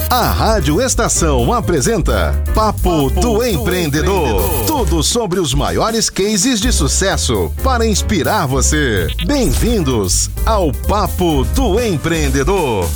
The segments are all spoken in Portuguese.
A Rádio Estação apresenta Papo do Empreendedor. Tudo sobre os maiores cases de sucesso para inspirar você. Bem-vindos ao Papo do Empreendedor.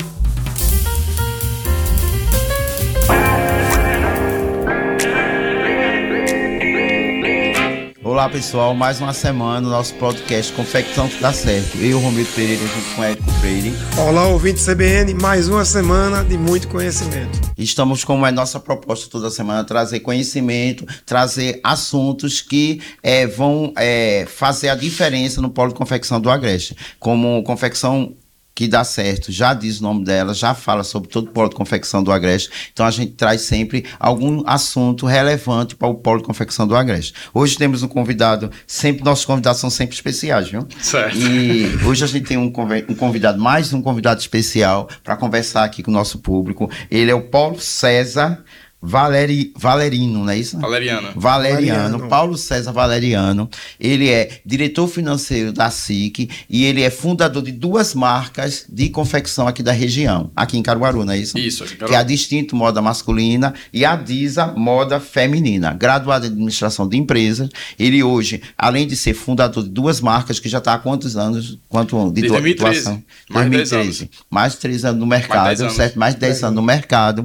Olá pessoal, mais uma semana no nosso podcast Confecção que dá certo. Eu, Romildo Pereira, junto com o Érico Freire. Olá, ouvinte CBN, mais uma semana de muito conhecimento. Estamos, como é nossa proposta toda semana, trazer conhecimento, trazer assuntos que vão fazer a diferença no polo de confecção do Agreste. Como confecção que dá certo, já diz o nome dela, já fala sobre todo o polo de confecção do Agreste. Então a gente traz sempre algum assunto relevante para o polo de confecção do Agreste. Hoje temos um convidado, sempre nossos convidados são sempre especiais, viu? Certo. E hoje a gente tem um convidado, mais um convidado especial para conversar aqui com o nosso público. Ele é o Paulo César Valerino, não é isso? Valeriano. Paulo César Valeriano. Ele é diretor financeiro da SIC e ele é fundador de duas marcas de confecção aqui da região, aqui em Caruaru, não é isso? Isso, aqui em Caruaru. Que é a Distinto Moda Masculina e a Disa Moda Feminina. Graduado em administração de empresas, ele hoje, além de ser fundador de duas marcas, que já está há quantos anos? De 2013. Mais de 10 anos. Mais de 3 anos no mercado, certo? Mais de 10 anos no mercado,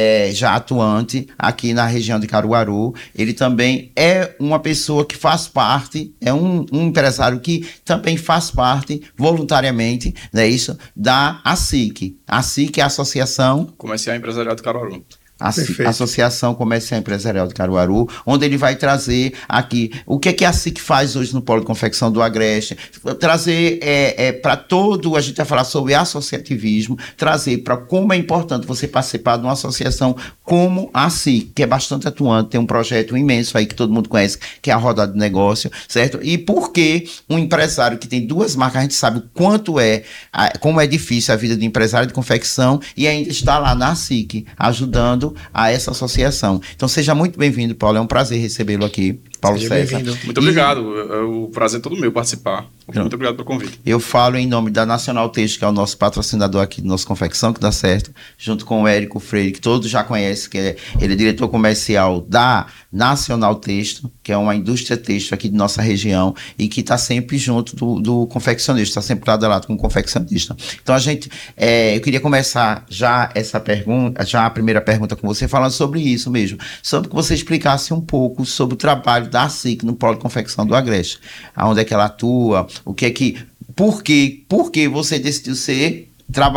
já atuando aqui na região de Caruaru. Ele também é uma pessoa que faz parte, é um empresário que também faz parte voluntariamente, não é isso, da ASIC. A ASIC é a Associação Comercial Empresarial de Caruaru. Associação Comercial Empresarial de Caruaru, onde ele vai trazer aqui o que a SIC faz hoje no polo de confecção do Agreste, trazer para todo, a gente vai falar sobre associativismo, trazer para como é importante você participar de uma associação como a SIC, que é bastante atuante, tem um projeto imenso aí que todo mundo conhece, que é a Rodada de Negócio, certo? E por que um empresário que tem duas marcas, a gente sabe o quanto como é difícil a vida de empresário de confecção e ainda está lá na SIC, ajudando a essa associação. Então seja muito bem-vindo, Paulo, é um prazer recebê-lo aqui, Paulo César. Muito obrigado, o prazer é todo meu participar. Muito obrigado pelo convite. Eu falo em nome da Nacional Texto, que é o nosso patrocinador aqui do nosso Confecção que dá certo, junto com o Érico Freire, que todos já conhecem, ele é diretor comercial da Nacional Texto, que é uma indústria texto aqui de nossa região e que está sempre junto do confeccionista, está sempre lado a lado com o confeccionista. Então eu queria começar já essa pergunta, já a primeira pergunta com você, falando sobre isso mesmo, sobre que você explicasse um pouco sobre o trabalho da SIC no polo de confecção do Agreste, aonde é que ela atua, por que você decidiu ser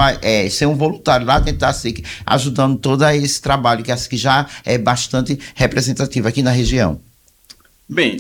um voluntário lá dentro da SIC, ajudando todo esse trabalho que a SIC já é bastante representativa aqui na região? Bem,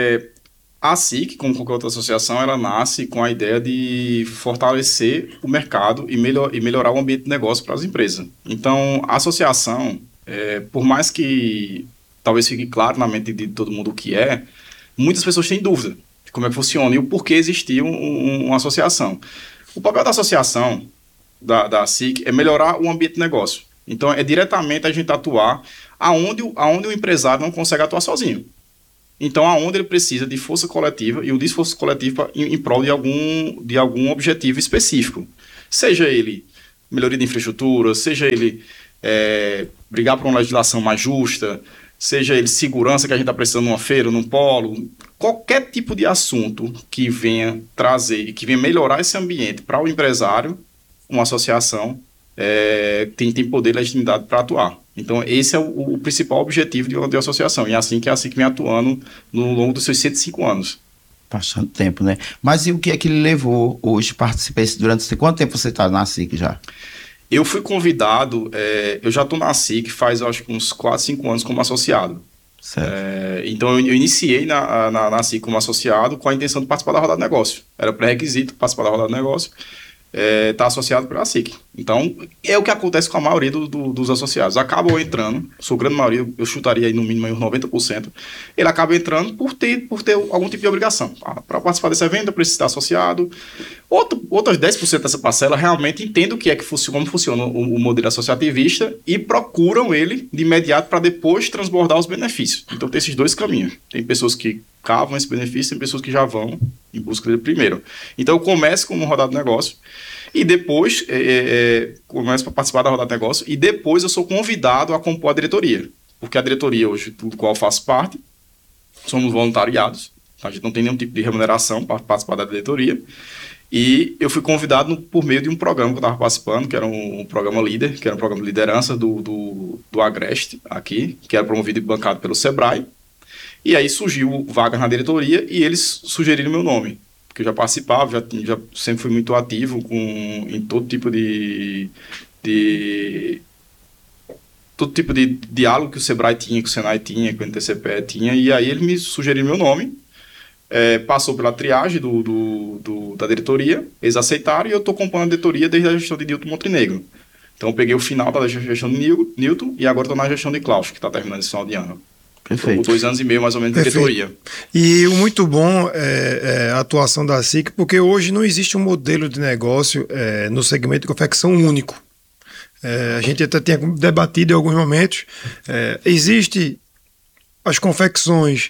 a SIC, como qualquer outra associação, ela nasce com a ideia de fortalecer o mercado e melhorar o ambiente de negócio para as empresas. Então, a associação, por mais que talvez fique claro na mente de todo mundo o que muitas pessoas têm dúvida de como é que funciona e o porquê existir uma associação. O papel da associação, da SIC, é melhorar o ambiente de negócio. Então, é diretamente a gente atuar aonde o empresário não consegue atuar sozinho. Então, aonde ele precisa de força coletiva e o esforço coletivo em prol de algum objetivo específico. Seja ele melhoria de infraestrutura, seja ele brigar por uma legislação mais justa, seja ele segurança que a gente está precisando numa feira, num polo, qualquer tipo de assunto que venha trazer e que venha melhorar esse ambiente para o empresário, uma associação tem poder e legitimidade para atuar. Então, esse é o principal objetivo de uma associação, e é assim que a SIC vem atuando no longo dos seus 105 anos. Bastante tempo, né? Mas e o que é que lhe levou hoje a participar durante quanto tempo você está na SIC já? Eu fui convidado, eu já estou na SIC faz, acho que uns 4, 5 anos como associado. Então, eu iniciei na SIC como associado com a intenção de participar da Rodada de Negócio. Era pré-requisito participar da Rodada de Negócio, está associado pela SIC. Então, é o que acontece com a maioria dos associados. Acabam entrando, sua grande maioria, eu chutaria aí no mínimo aí uns 90%, ele acaba entrando por ter algum tipo de obrigação. Para participar desse evento, eu preciso estar associado. Outras 10% dessa parcela realmente entendem como funciona o modelo associativista e procuram ele de imediato para depois transbordar os benefícios. Então, tem esses dois caminhos. Tem pessoas que cavam esse benefício, tem pessoas que já vão em busca dele primeiro. Então eu começo como rodada de negócio e depois começo a participar da rodada de negócio e depois eu sou convidado a compor a diretoria. Porque a diretoria hoje, do qual eu faço parte, somos voluntariados, a gente não tem nenhum tipo de remuneração para participar da diretoria. E eu fui convidado por meio de um programa que eu estava participando, que era um programa líder, que era um programa de liderança do Agreste aqui, que era promovido e bancado pelo Sebrae. E aí surgiu vaga na diretoria e eles sugeriram meu nome, porque eu já participava, já sempre fui muito ativo em todo tipo de diálogo que o Sebrae tinha, que o Senai tinha, que o NTCP tinha, e aí ele me sugeriu meu nome. Passou pela triagem da diretoria, eles aceitaram e eu estou compondo a diretoria desde a gestão de Nilton Montenegro. Então eu peguei o final da gestão de Nilton e agora estou na gestão de Klaus, que está terminando esse final de ano. Perfeito. Por 2 anos e meio mais ou menos de diretoria. E o muito bom é a atuação da SIC, porque hoje não existe um modelo de negócio no segmento de confecção único. A gente até tinha debatido em alguns momentos. Existe as confecções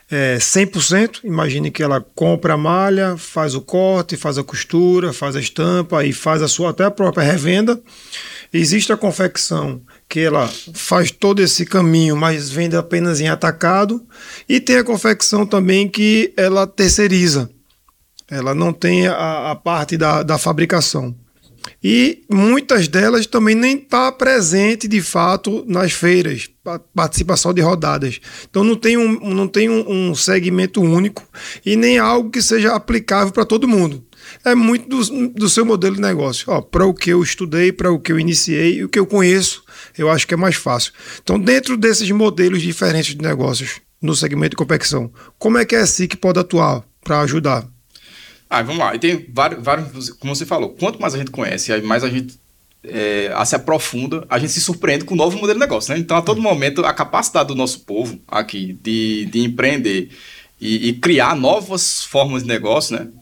100%, imagine que ela compra a malha, faz o corte, faz a costura, faz a estampa e faz até a própria revenda. Existe a confecção que ela faz todo esse caminho, mas vende apenas em atacado, e tem a confecção também que ela terceiriza, ela não tem a parte da fabricação. E muitas delas também nem está presente de fato nas feiras, participação de rodadas. Então não tem um segmento único e nem algo que seja aplicável para todo mundo. É muito do seu modelo de negócio. Para o que eu estudei, para o que eu iniciei e o que eu conheço, eu acho que é mais fácil. Então, dentro desses modelos diferentes de negócios no segmento de confecção, como é que a SIC pode atuar para ajudar? Vamos lá. E tem vários, como você falou, quanto mais a gente conhece, mais a gente se aprofunda, a gente se surpreende com um novo modelo de negócio, né? Então, a todo momento, a capacidade do nosso povo aqui de empreender e criar novas formas de negócio, né?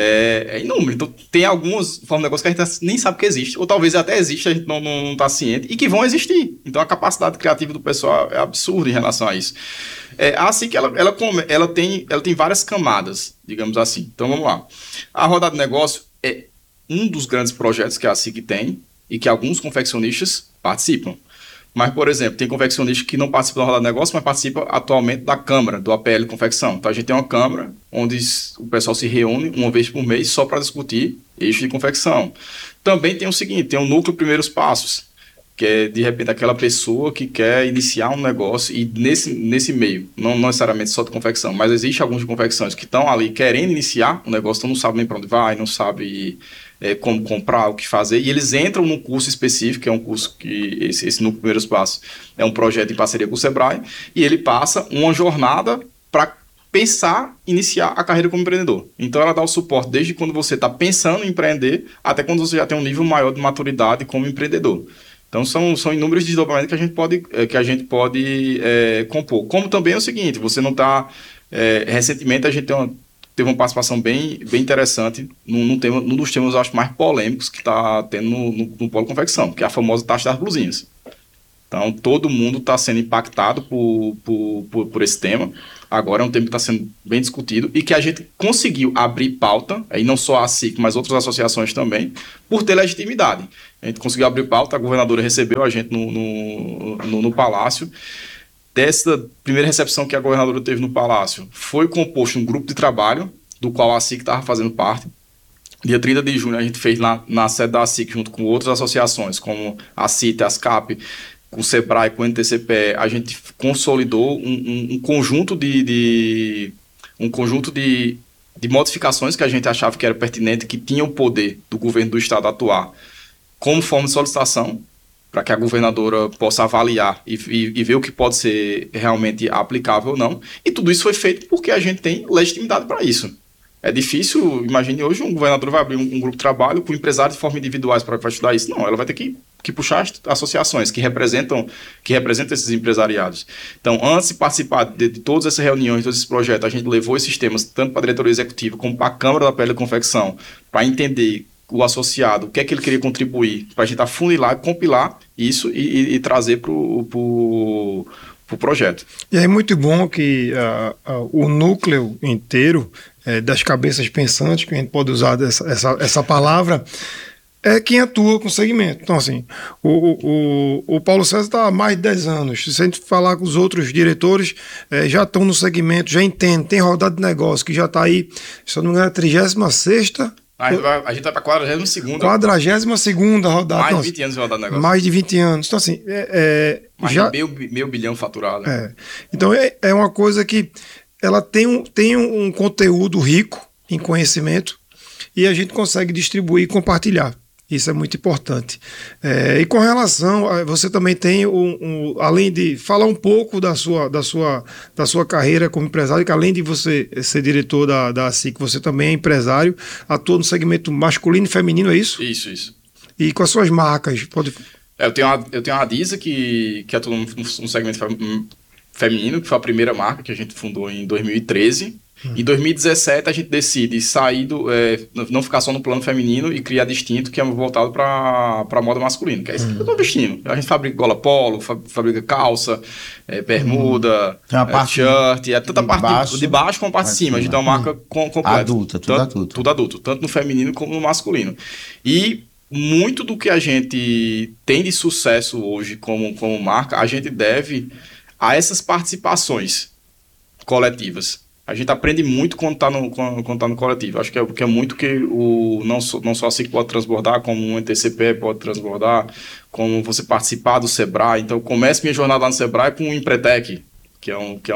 É inúmero. Então, tem algumas formas de negócio que a gente nem sabe que existe, ou talvez até existe, a gente não está ciente, e que vão existir. Então, a capacidade criativa do pessoal é absurda em relação a isso. Assim que ela tem várias camadas, digamos assim. Então, vamos lá. A rodada de negócio é um dos grandes projetos que a SIC tem e que alguns confeccionistas participam. Mas, por exemplo, tem confeccionista que não participa da rodada de negócio, mas participa atualmente da Câmara, do APL Confecção. Então, a gente tem uma Câmara onde o pessoal se reúne uma vez por mês só para discutir eixo de confecção. Também tem o seguinte, tem o núcleo Primeiros Passos, que é, de repente, aquela pessoa que quer iniciar um negócio e nesse meio, não necessariamente só de confecção, mas existe alguns de confecções que estão ali querendo iniciar um negócio, então não sabe nem para onde vai, não sabe como comprar, o que fazer, e eles entram num curso específico, que é um curso que, esse no Primeiros Passos, é um projeto em parceria com o Sebrae, e ele passa uma jornada para pensar, iniciar a carreira como empreendedor. Então ela dá o suporte desde quando você está pensando em empreender, até quando você já tem um nível maior de maturidade como empreendedor. Então são inúmeros desdobramentos que a gente pode compor. Como também é o seguinte, você não está... recentemente a gente teve uma participação bem interessante num dos temas, eu acho, mais polêmicos que está tendo no Polo Confecção, que é a famosa taxa das blusinhas. Então, todo mundo está sendo impactado por esse tema. Agora é um tema que está sendo bem discutido e que a gente conseguiu abrir pauta, e não só a SIC, mas outras associações também, por ter legitimidade. A gente conseguiu abrir pauta, a governadora recebeu a gente no Palácio. Dessa primeira recepção que a governadora teve no Palácio, foi composto um grupo de trabalho, do qual a SIC estava fazendo parte. Dia 30 de junho a gente fez na sede da SIC, junto com outras associações, como a CIT, a SCAP, com o Sebrae, com o NTCP, a gente consolidou um conjunto de modificações que a gente achava que era pertinente, que tinha o poder do governo do estado atuar como forma de solicitação, para que a governadora possa avaliar e ver o que pode ser realmente aplicável ou não. E tudo isso foi feito porque a gente tem legitimidade para isso. É difícil, imagine hoje um governador vai abrir um grupo de trabalho com empresários de forma individuais para estudar isso. Não, ela vai ter que puxar as associações que representam esses empresariados. Então, antes de participar de todas essas reuniões, todos esses projetos, a gente levou esses temas tanto para a diretoria executiva como para a Câmara da Pele e Confecção, para entender o associado, o que é que ele queria contribuir, para a gente afunilar, compilar isso e trazer para o projeto. E é muito bom que o núcleo inteiro das cabeças pensantes, que a gente pode usar essa palavra, é quem atua com o segmento. Então, assim, o Paulo César está há mais de 10 anos. Se a gente falar com os outros diretores, já estão no segmento, já entendem, tem rodada de negócio, que já está aí, se eu não me engano, a 36ª. A gente vai para a 42ª. 42ª rodada. Mais de 20 anos de rodada de negócio. Mais de 20 anos. Então, assim... mais de meio bilhão faturado. Então, é uma coisa que ela tem um conteúdo rico em conhecimento e a gente consegue distribuir e compartilhar. Isso é muito importante. E com relação, você também tem, além de falar um pouco da sua carreira como empresário, que além de você ser diretor da ASIC, você também é empresário, atua no segmento masculino e feminino, é isso? Isso. E com as suas marcas? Eu tenho a Adisa, que atua no segmento feminino, que foi a primeira marca que a gente fundou em 2013. Em 2017 a gente decide sair não ficar só no plano feminino e criar distinto, que é voltado para moda masculina, que é isso que eu estou vestindo. A gente fabrica gola polo, fabrica calça, bermuda, shirt, tanta parte de baixo como a parte de cima. A gente tem uma marca completa. Adulta, tudo adulto. Tanto no feminino como no masculino. E muito do que a gente tem de sucesso hoje como marca, a gente deve a essas participações coletivas. A gente aprende muito quando tá no coletivo. Acho que é muito que não só a SIC pode transbordar, como um NTCP pode transbordar, como você participar do Sebrae. Então, comece minha jornada lá no Sebrae com o Empretec, que é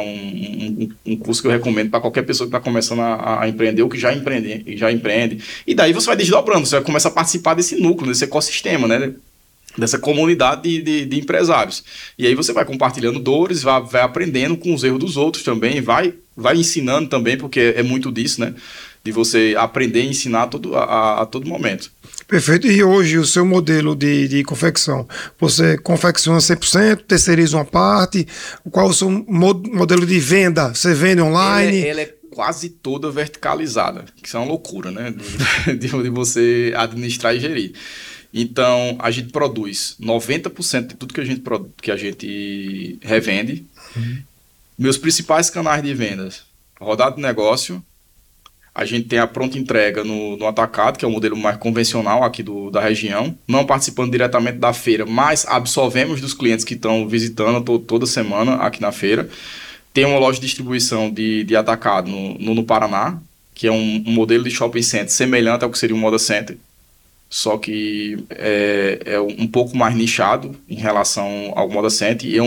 um curso que eu recomendo para qualquer pessoa que está começando a empreender ou que já empreende. E daí você vai desdobrando, você vai começar a participar desse núcleo, desse ecossistema, né? Dessa comunidade de empresários. E aí você vai compartilhando dores, vai aprendendo com os erros dos outros também, vai ensinando também, porque é muito disso, né? De você aprender e ensinar a todo momento. Perfeito. E hoje o seu modelo de confecção? Você confecciona 100%, terceiriza uma parte? Qual é o seu modelo de venda? Você vende online? Ela é quase toda verticalizada, que isso é uma loucura, né? De você administrar e gerir. Então, a gente produz 90% de tudo que a gente revende. Meus principais canais de vendas: rodada de negócio. A gente tem a pronta entrega no atacado, que é o modelo mais convencional aqui da região. Não participando diretamente da feira, mas absorvemos dos clientes que estão visitando toda semana aqui na feira. Tem uma loja de distribuição de atacado no Paraná, que é um modelo de shopping center semelhante ao que seria um Moda Center. Só que é um pouco mais nichado em relação ao Moda Center e é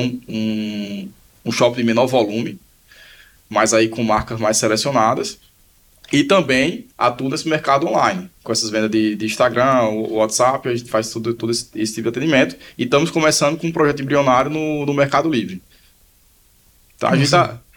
um shopping de menor volume, mas aí com marcas mais selecionadas. E também atua nesse mercado online, com essas vendas de Instagram, WhatsApp, a gente faz todo esse tipo de atendimento. E estamos começando com um projeto embrionário no Mercado Livre. Então a gente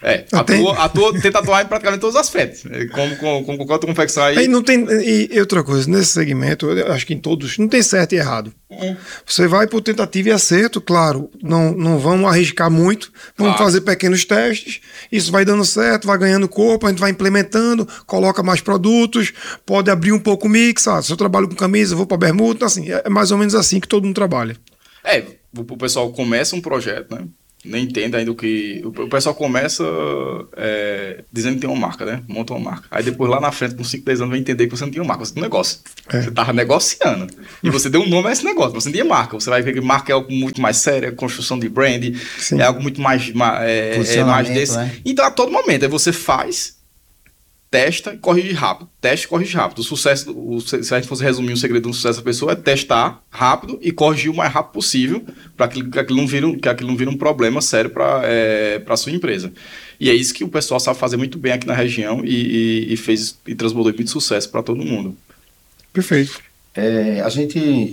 tenta atuar em praticamente todos os aspectos, como qualquer outra confecção aí. E outra coisa, nesse segmento, eu acho que em todos, não tem certo e errado. Você vai por tentativa e acerto, claro, não vamos arriscar muito, vamos fazer pequenos testes, isso vai dando certo, vai ganhando corpo, a gente vai implementando, coloca mais produtos, pode abrir um pouco o mix, se eu trabalho com camisa, eu vou para bermuda, então, assim, é mais ou menos assim que todo mundo trabalha. O pessoal começa um projeto, né? Nem entende ainda o que... O pessoal começa dizendo que tem uma marca, né? Monta uma marca. Aí depois lá na frente, com 5, 10 anos, vai entender que você não tinha uma marca, você tem um negócio. Você tava negociando. E você deu um nome a esse negócio, você não tinha marca. Você vai ver que marca é algo muito mais sério, construção de brand, é algo muito mais desse. Né? Então, a todo momento, aí você faz, testa e corrige rápido. Testa e corrige rápido. O sucesso, se a gente fosse resumir o segredo do sucesso da pessoa, é testar rápido e corrigir o mais rápido possível para que aquilo não vire um problema sério para a sua empresa. E é isso que o pessoal sabe fazer muito bem aqui na região e transbordou muito sucesso para todo mundo. Perfeito. A gente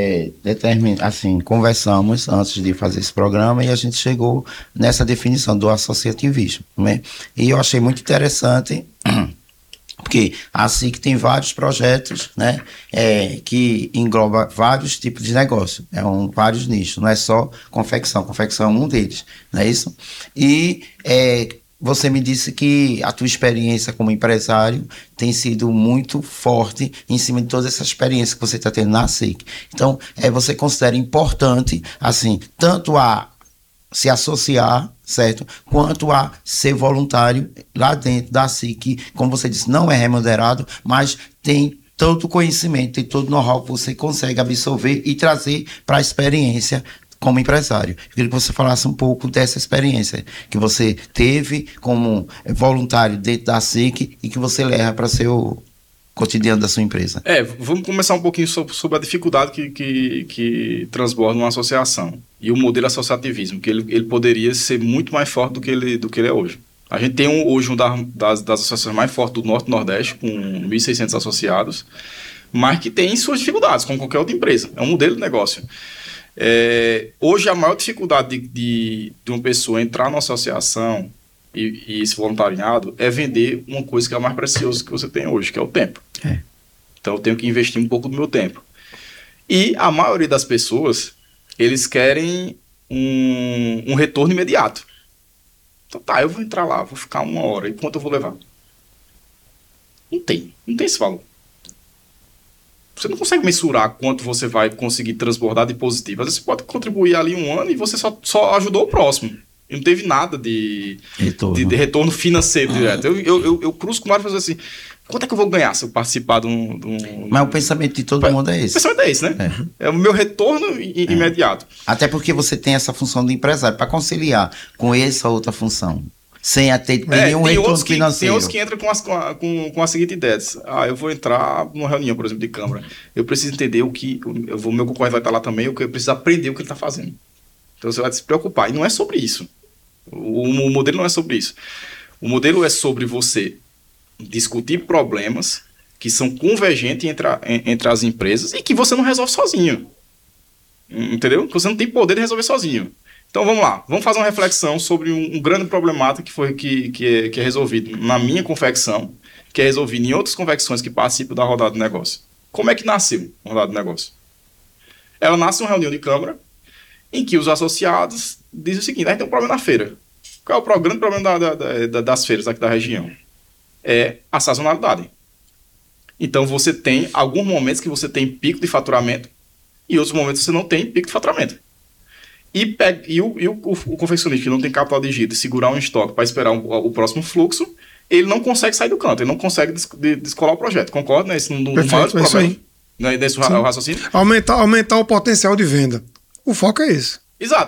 conversamos antes de fazer esse programa e a gente chegou nessa definição do associativismo, né? E eu achei muito interessante, porque a SIC tem vários projetos, né, que engloba vários tipos de negócio, vários nichos, não é só confecção é um deles, não é isso? E você me disse que a tua experiência como empresário tem sido muito forte em cima de toda essa experiência que você está tendo na SIC. Então, você considera importante, assim, tanto a se associar, certo? Quanto a ser voluntário lá dentro da SIC, como você disse, não é remunerado, mas tem todo o conhecimento e todo o know-how que você consegue absorver e trazer para a experiência como empresário. Eu queria que você falasse um pouco dessa experiência que você teve como voluntário dentro da SIC e que você leva para seu cotidiano da sua empresa. Vamos começar um pouquinho sobre a dificuldade que transborda uma associação e o modelo associativismo, que ele poderia ser muito mais forte do que ele é hoje. A gente tem hoje das associações mais fortes do Norte e Nordeste, com 1.600 associados, mas que tem suas dificuldades, como qualquer outra empresa. É um modelo de negócio. Hoje, a maior dificuldade de uma pessoa entrar numa associação e esse voluntariado é vender uma coisa que é a mais preciosa que você tem hoje, que é o tempo. Então, eu tenho que investir um pouco do meu tempo. E a maioria das pessoas, eles querem um retorno imediato. Então, eu vou entrar lá, vou ficar 1 hora. E quanto eu vou levar? Não tem esse valor. Você não consegue mensurar quanto você vai conseguir transbordar de positivo. Às vezes você pode contribuir ali 1 ano e você só ajudou o próximo. E não teve nada de retorno financeiro direto. Eu cruzo com várias pessoas assim, quanto é que eu vou ganhar se eu participar de um... Mas o pensamento de todo mundo é esse. O pensamento é esse, né? É o meu retorno imediato. Até porque você tem essa função de empresário para conciliar com essa outra função. Sem ter nenhum retorno financeiro. Tem outros que entram com a seguinte ideia. Eu vou entrar numa reunião, por exemplo, de câmara. Eu preciso entender o meu concorrente vai estar lá também, eu preciso aprender o que ele está fazendo. Então você vai se preocupar. E não é sobre isso. O modelo não é sobre isso. O modelo é sobre você discutir problemas que são convergentes entre as empresas e que você não resolve sozinho. Entendeu? Que você não tem poder de resolver sozinho. Então vamos lá, vamos fazer uma reflexão sobre um grande problemático que é resolvido na minha confecção, que é resolvido em outras confecções que participam da rodada de negócio. Como é que nasceu a rodada de negócio? Ela nasce em uma reunião de câmara em que os associados dizem o seguinte: a gente tem um problema na feira. Qual é o grande problema das feiras aqui da região? É a sazonalidade. Então você tem alguns momentos que você tem pico de faturamento e outros momentos você não tem pico de faturamento. E o confeccionista que não tem capital de giro e segurar um estoque para esperar o próximo fluxo, ele não consegue sair do canto, ele não consegue descolar o projeto. Concorda? Né? Esse é um dos maiores problemas. Não é desse o raciocínio? Aumentar o potencial de venda. O foco é esse. Exato.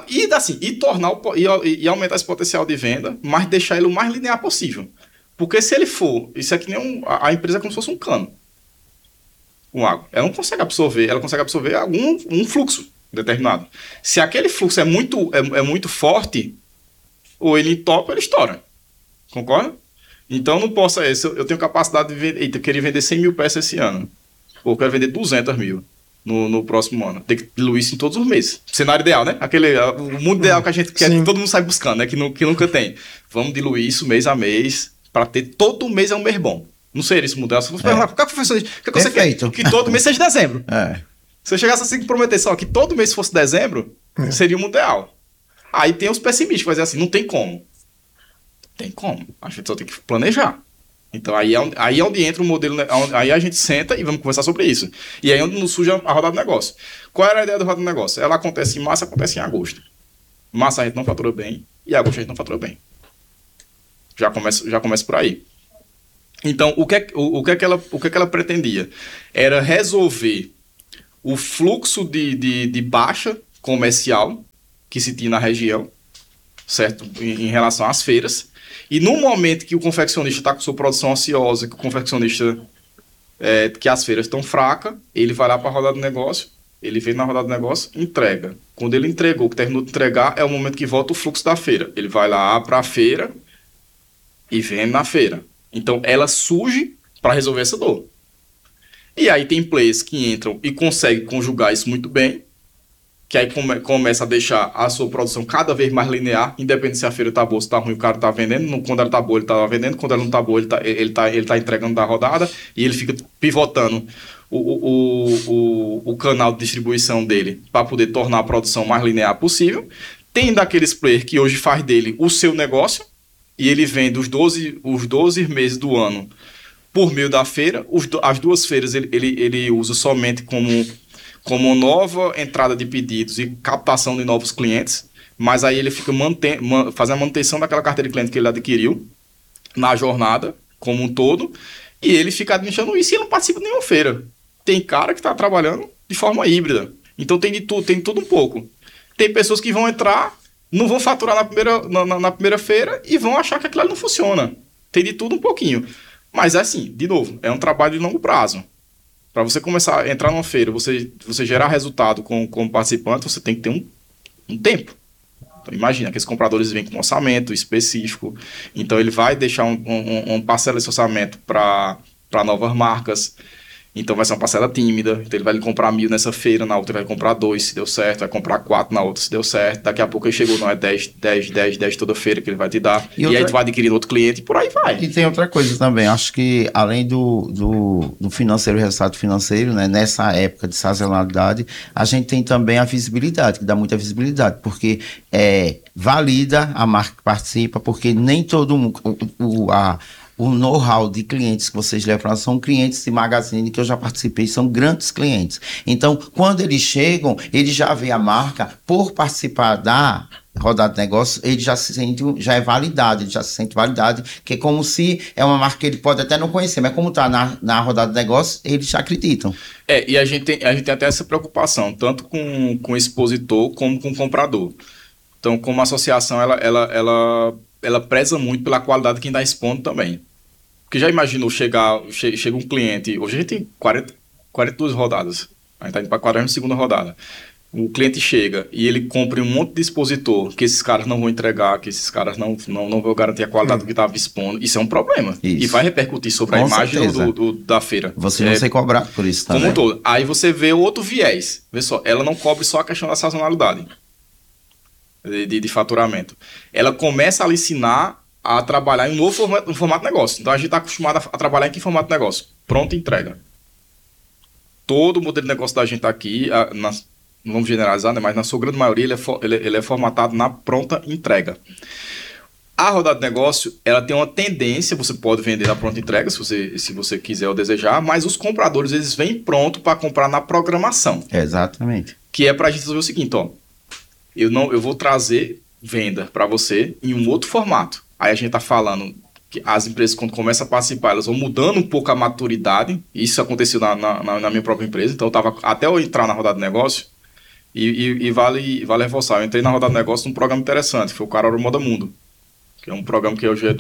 E aumentar esse potencial de venda, mas deixar ele o mais linear possível. Porque se ele for, isso é que nem a empresa é como se fosse um cano com água. Ela não consegue absorver, um fluxo determinado. Se aquele fluxo é muito forte, ou ele entope ou ele estoura. Concorda? Então não posso. Eu tenho capacidade de vender. Eu queria vender 100 mil peças esse ano. Ou eu quero vender 200 mil no próximo ano. Tem que diluir isso em todos os meses. Cenário ideal, né? O mundo ideal que a gente quer, que todo mundo sai buscando, né? Que nunca tem. Vamos diluir isso mês a mês, para ter todo mês é um mês bom. Não seria isso mudar? Você quer que todo mês seja dezembro. Se eu chegasse assim e prometesse só que todo mês fosse dezembro, seria o mundo ideal. Aí tem os pessimistas que vão dizer assim, não tem como. Tem como. A gente só tem que planejar. Então aí é onde entra o modelo, aí a gente senta e vamos conversar sobre isso. E aí é onde nos surge a rodada de negócio. Qual era a ideia da rodada de negócio? Ela acontece em março, acontece em agosto. Março a gente não fatura bem e agosto a gente não fatura bem. Já começa por aí. Então, o que é que ela pretendia? Era resolver o fluxo de baixa comercial que se tinha na região, certo? Em relação às feiras. E no momento que o confeccionista está com sua produção ociosa, que o confeccionista, que as feiras estão fracas, ele vai lá para a rodada de negócio, ele vem na rodada de negócio, entrega. Quando ele entregou, que terminou de entregar, é o momento que volta o fluxo da feira. Ele vai lá para a feira e vende na feira. Então, ela surge para resolver essa dor. E aí tem players que entram e conseguem conjugar isso muito bem, que aí começa a deixar a sua produção cada vez mais linear, independente se a feira tá boa, se tá ruim, o cara tá vendendo. Quando ela tá boa, ele tá vendendo. Quando ela não tá boa, ele tá entregando da rodada e ele fica pivotando o canal de distribuição dele para poder tornar a produção mais linear possível. Tem daqueles players que hoje faz dele o seu negócio e ele vende os 12 meses do ano por meio da feira. As duas feiras ele usa somente como nova entrada de pedidos e captação de novos clientes. mas aí ele fica fazendo a manutenção daquela carteira de cliente que ele adquiriu na jornada como um todo, e ele fica administrando isso e ele não participa de nenhuma feira. Tem cara que está trabalhando de forma híbrida. Então tem de tudo um pouco. Tem pessoas que vão entrar, não vão faturar na primeira feira e vão achar que aquilo ali não funciona. Tem de tudo um pouquinho. Mas é assim, de novo, é um trabalho de longo prazo. Para você começar a entrar numa feira, você gerar resultado como participante, você tem que ter um tempo. Então, imagina que esses compradores vêm com um orçamento específico. Então, ele vai deixar um parcela desse orçamento para novas marcas. Então, vai ser uma parcela tímida. Então, ele vai comprar 1.000 nessa feira, na outra ele vai comprar 2, se deu certo. Vai comprar 4 na outra, se deu certo. Daqui a pouco ele chegou, não é 10 toda feira que ele vai te dar. E aí, tu vai adquirindo outro cliente e por aí vai. E tem outra coisa também. Acho que, além do financeiro, resultado financeiro, né, nessa época de sazonalidade, a gente tem também a visibilidade, que dá muita visibilidade. Porque valida a marca que participa, porque nem todo mundo... O know-how de clientes que vocês levam são clientes de Magazine que eu já participei, são grandes clientes. Então, quando eles chegam, eles já vê a marca, por participar da rodada de negócio, ele já se sente, já é validado, ele já se sente validado, que é como se é uma marca que ele pode até não conhecer, mas como está na rodada de negócio, eles já acreditam. E a gente tem até essa preocupação, tanto com o expositor como com o comprador. Então, como associação, ela preza muito pela qualidade de quem está expondo também. Porque já imaginou chega um cliente... Hoje a gente tem 42 rodadas. A gente está indo para a 42ª rodada. O cliente chega e ele compra um monte de expositor que esses caras não vão entregar, que esses caras não vão garantir a qualidade do que estava expondo. Isso é um problema. Isso. E vai repercutir sobre a imagem da feira. Você vai ser cobrado por isso também. Como um todo. Aí você vê outro viés. Vê só, ela não cobre só a questão da sazonalidade. De faturamento. Ela começa a lhe ensinar a trabalhar em um novo formato de negócio. Então a gente está acostumado a trabalhar em que formato de negócio? Pronta entrega. Todo o modelo de negócio da gente aqui, não vamos generalizar, né, mas na sua grande maioria ele é formatado na pronta entrega. A rodada de negócio, ela tem uma tendência, você pode vender na pronta entrega, se você quiser ou desejar, mas os compradores, eles vêm pronto para comprar na programação. Exatamente. Que é para a gente resolver o seguinte, ó. Eu vou trazer venda para você em um outro formato. Aí a gente está falando que as empresas, quando começam a participar, elas vão mudando um pouco a maturidade. Isso aconteceu na minha própria empresa. Então, até eu entrar na rodada de negócio, e vale reforçar, eu entrei na rodada de negócio num programa interessante, foi o Caruaru Moda Mundo, que é um programa que hoje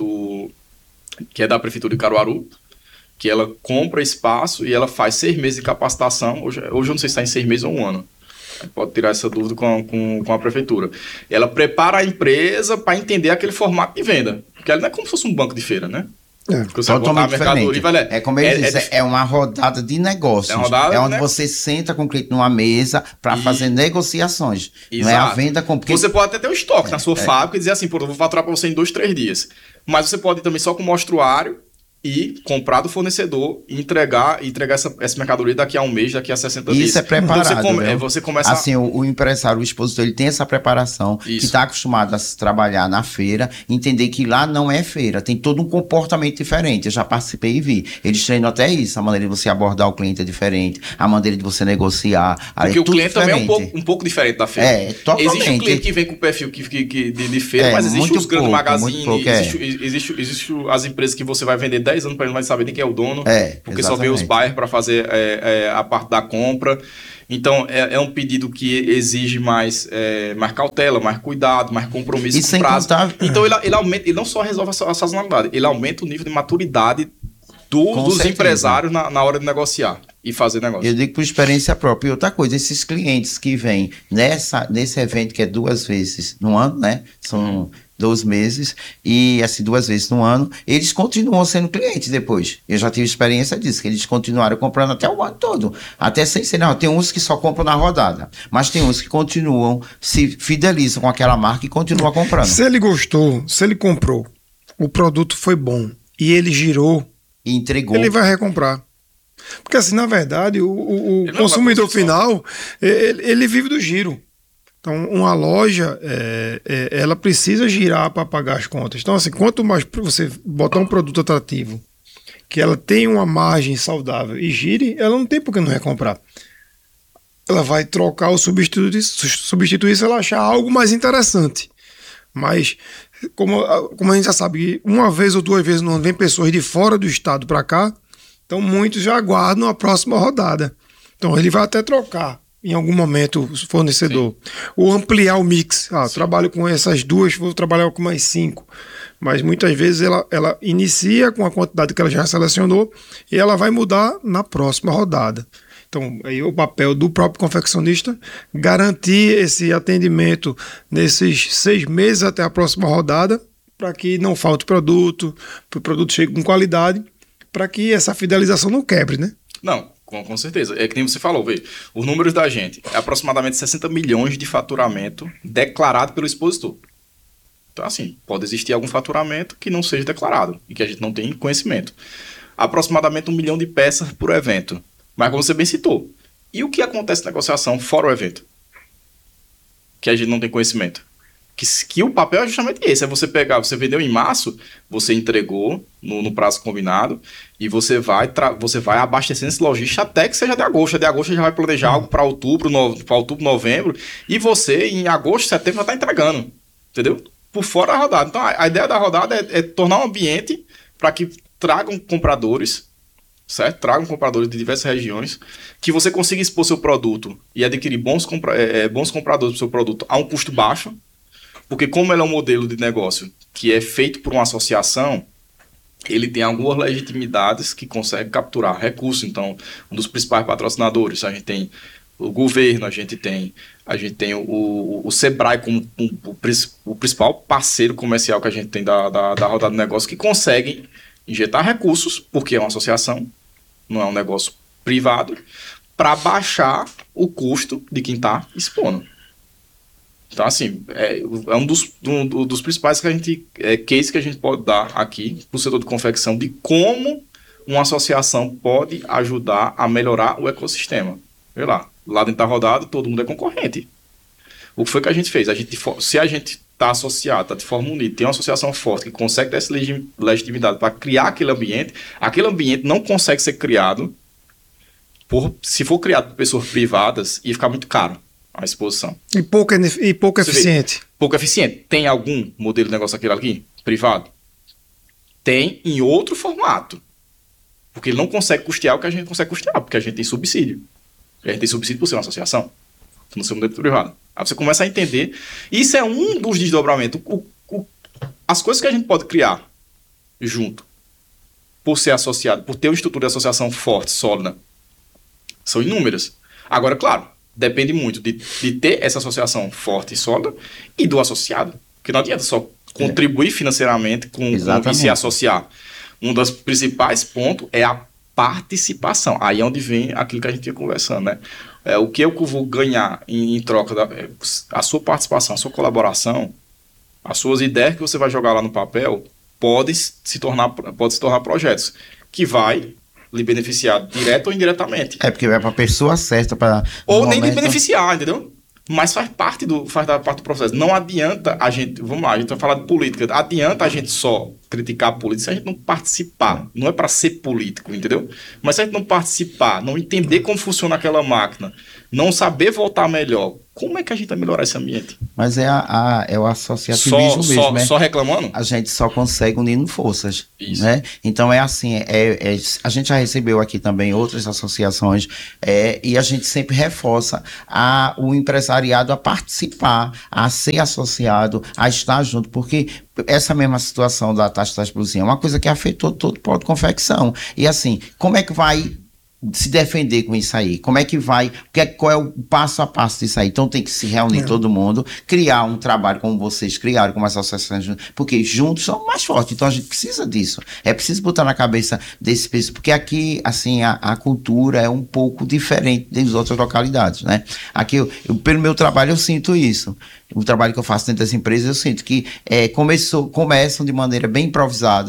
que é da Prefeitura de Caruaru, que ela compra espaço e ela faz 6 meses de capacitação. Hoje eu não sei se está em 6 meses ou 1 ano. Pode tirar essa dúvida com a prefeitura. Ela prepara a empresa para entender aquele formato de venda. Porque ela não é como se fosse um banco de feira, né? Totalmente diferente. É como ele diz, é uma rodada de negócios. É onde você senta com o cliente numa mesa para fazer negociações. Exato. Não é a venda com... Você pode até ter um estoque na sua fábrica e dizer assim, pô, eu vou faturar para você em 2, 3 dias. Mas você pode ir também só com o mostruário e comprar do fornecedor e entregar essa mercadoria daqui a 1 mês, daqui a 60 dias. Isso é preparado. Então você começa... Assim, o empresário, o expositor, ele tem essa preparação, que está acostumado a trabalhar na feira, entender que lá não é feira, tem todo um comportamento diferente. Eu já participei e vi. Eles treinam até isso, a maneira de você abordar o cliente é diferente, a maneira de você negociar. Porque o cliente diferente. Também é um pouco diferente da feira. Totalmente. Existe um cliente que vem com o perfil de feira, mas existe os grandes magazines, existe as empresas que você vai vender 10 anos para ele não vai saber nem quem é o dono, porque exatamente. Só vê os buyers para fazer a parte da compra. Então, é um pedido que exige mais cautela, mais cuidado, mais compromisso com o prazo. Então, ele não só resolve a sazonalidade, ele aumenta o nível de maturidade dos empresários na hora de negociar e fazer negócio. Eu digo por experiência própria. E outra coisa, esses clientes que vêm nesse evento que é 2 vezes no ano, né? São 12 meses e assim 2 vezes no ano, eles continuam sendo clientes depois. Eu já tive experiência disso, que eles continuaram comprando até o ano todo. Até sem ser, não, tem uns que só compram na rodada, mas tem uns que continuam, se fidelizam com aquela marca e continuam comprando. Se ele gostou, se ele comprou, o produto foi bom e ele girou, e entregou, ele vai recomprar. Porque assim, na verdade, o consumidor final, ele vive do giro. Então, uma loja, ela precisa girar para pagar as contas. Então, assim, quanto mais você botar um produto atrativo, que ela tem uma margem saudável e gire, ela não tem por que não recomprar. ela vai trocar ou substituir se ela achar algo mais interessante. Mas, como a gente já sabe, que uma vez ou duas vezes no ano vem pessoas de fora do estado para cá, então muitos já aguardam a próxima rodada. Então ele vai até trocar em algum momento o fornecedor. Sim. Ou ampliar o mix. Trabalho com essas duas, vou trabalhar com mais 5. Mas muitas vezes ela inicia com a quantidade que ela já selecionou e ela vai mudar na próxima rodada. Então, aí o papel do próprio confeccionista garantir esse atendimento nesses 6 meses até a próxima rodada, para que não falte produto, para o produto chegue com qualidade, para que essa fidelização não quebre, né? Não, com certeza. É que nem você falou, vê, os números da gente é aproximadamente 60 milhões de faturamento declarado pelo expositor. Então, assim, pode existir algum faturamento que não seja declarado e que a gente não tem conhecimento. Aproximadamente 1 milhão de peças por evento. Mas como você bem citou, e o que acontece na negociação fora o evento? Que a gente não tem conhecimento. Que o papel é justamente esse, é você pegar, você vendeu em março, você entregou no prazo combinado, e você vai abastecendo esse logística até que seja de agosto. De agosto já vai planejar algo para outubro, novembro, e você em agosto, setembro já está entregando, entendeu? Por fora da rodada. Então a ideia da rodada é tornar um ambiente para que tragam compradores, certo? Tragam compradores de diversas regiões, que você consiga expor seu produto e adquirir bons compradores do seu produto a um custo baixo, porque como ele é um modelo de negócio que é feito por uma associação, ele tem algumas legitimidades que consegue capturar recursos. Então, um dos principais patrocinadores, a gente tem o governo, a gente tem o Sebrae como o principal parceiro comercial que a gente tem da rodada de negócio, que conseguem injetar recursos, porque é uma associação, não é um negócio privado, para baixar o custo de quem está expondo. Então, assim, é um dos principais cases que a gente pode dar aqui para o setor de confecção, de como uma associação pode ajudar a melhorar o ecossistema. Vê lá dentro da rodada, todo mundo é concorrente. O que foi que a gente fez? Se a gente está associado, está de forma unida, tem uma associação forte que consegue ter essa legitimidade para criar aquele ambiente não consegue ser criado se for criado por pessoas privadas, ia ficar muito caro a exposição. E pouco eficiente. Pouco eficiente. Tem algum modelo de negócio aqui privado? Tem em outro formato. Porque ele não consegue custear o que a gente consegue custear, porque a gente tem subsídio. A gente tem subsídio por ser uma associação, não ser um modelo privado. Aí você começa a entender. Isso é um dos desdobramentos. As coisas que a gente pode criar junto, por ser associado, por ter uma estrutura de associação forte, sólida, são inúmeras. Agora, claro, depende muito de ter essa associação forte e sólida e do associado. Porque não adianta só contribuir financeiramente e se associar. Um dos principais pontos é a participação. Aí é onde vem aquilo que a gente ia conversando, né? O que eu vou ganhar em troca a sua participação, a sua colaboração, as suas ideias que você vai jogar lá no papel, pode se tornar projetos que vai lhe beneficiar direto ou indiretamente. Porque vai para a pessoa certa. Ou nem lhe beneficiar, entendeu? Mas faz da parte do processo. Não adianta a gente... Vamos lá, a gente vai falar de política. Adianta a gente só criticar a política se a gente não participar. Não é para ser político, entendeu? Mas se a gente não participar, não entender como funciona aquela máquina, não saber votar melhor, como é que a gente vai melhorar esse ambiente? Mas é o associativismo mesmo, né? Só reclamando? A gente só consegue unindo forças. Isso. Né? Então é assim, a gente já recebeu aqui também outras associações e a gente sempre reforça o empresariado a participar, a ser associado, a estar junto, porque essa mesma situação da taxa da explosão é uma coisa que afetou todo o polo de confecção. E assim, como é que vai se defender com isso aí? Como é que vai? Qual é o passo a passo disso aí? Então tem que se reunir todo mundo, criar um trabalho como vocês criaram, como as associações, porque juntos são mais fortes. Então a gente precisa disso. É preciso botar na cabeça desse peso, porque aqui, assim, a cultura é um pouco diferente das outras localidades, né? Aqui, pelo meu trabalho, eu sinto isso. O trabalho que eu faço dentro das empresas, eu sinto que começam de maneira bem improvisada,